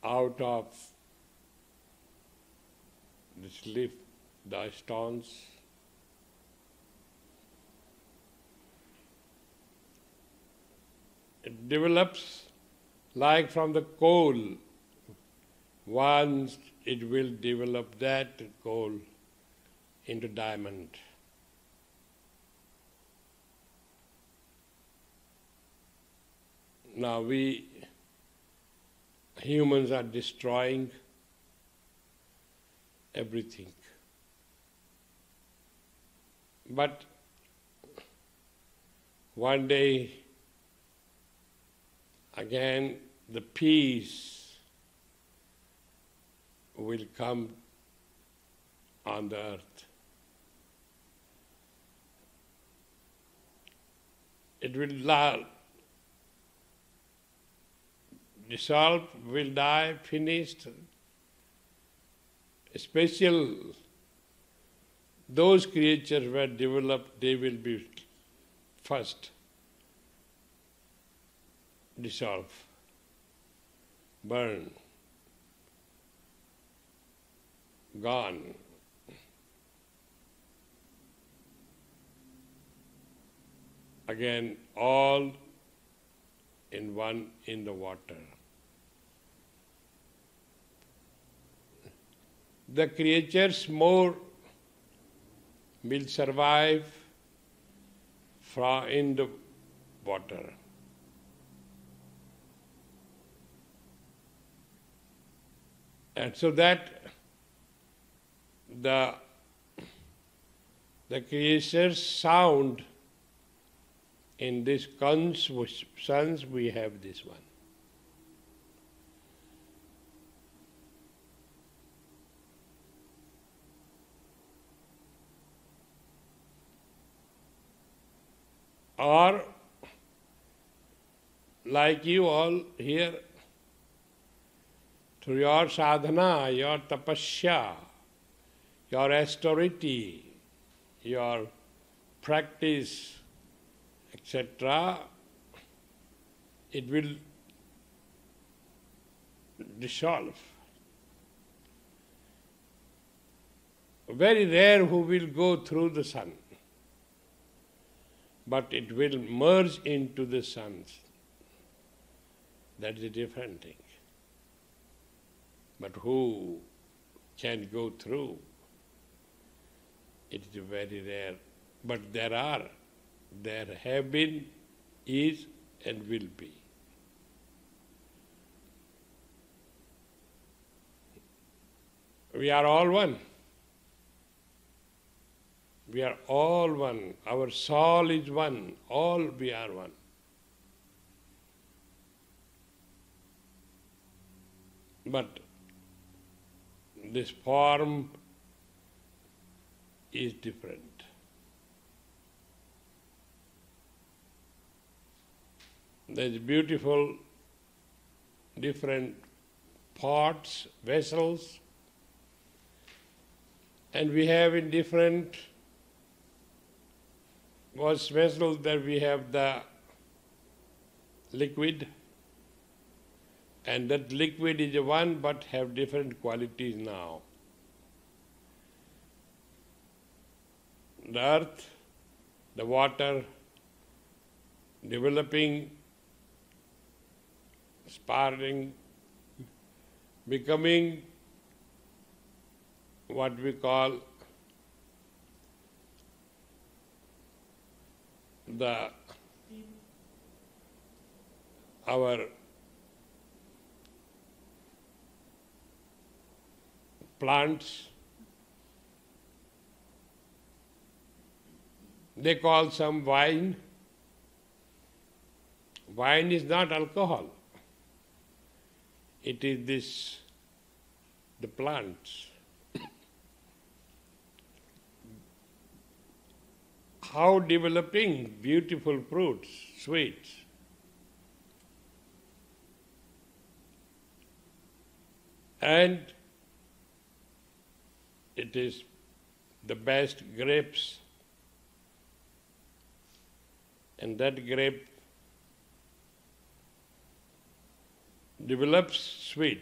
out of this leaf, the stones. It develops like from the coal. Once it will develop that coal into diamond. Now we humans are destroying everything. But one day again the peace will come on the earth. It will dissolve, will die, finished. Special, those creatures were developed, they will be first dissolve, burn, gone. Again, all in one in the water. The creatures more will survive in the water. And so that the creature's sound in this suns we have this one. Or like you all here, through your sadhana, your tapasya, your austerity, your practice, etc., it will dissolve. Very rare who will go through the sun, but it will merge into the sun. That is a different thing. But who can go through? It is very rare. But there have been, is, and will be. We are all one. We are all one. Our soul is one. All we are one. But this form is different. There's beautiful different pots, vessels, and we have in different vessels that we have the liquid, and that liquid is one but have different qualities now. The earth, the water, developing, sparring, becoming what we call our plants. They call some wine. Wine is not alcohol. It is the plants. How developing beautiful fruits, sweets. And it is the best grapes. And that grape develops sweet.